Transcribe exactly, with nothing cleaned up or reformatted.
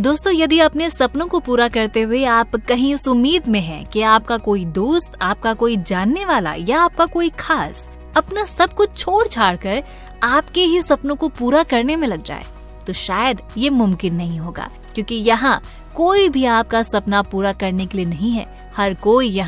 दोस्तों, यदि अपने सपनों को पूरा करते हुए आप कहीं इस उम्मीद में हैं कि आपका कोई दोस्त, आपका कोई जानने वाला या आपका कोई खास अपना सब कुछ छोड़ छाड़ कर आपके ही सपनों को पूरा करने में लग जाए, तो शायद ये मुमकिन नहीं होगा, क्योंकि यहाँ कोई भी आपका सपना पूरा करने के लिए नहीं है। हर कोई यहाँ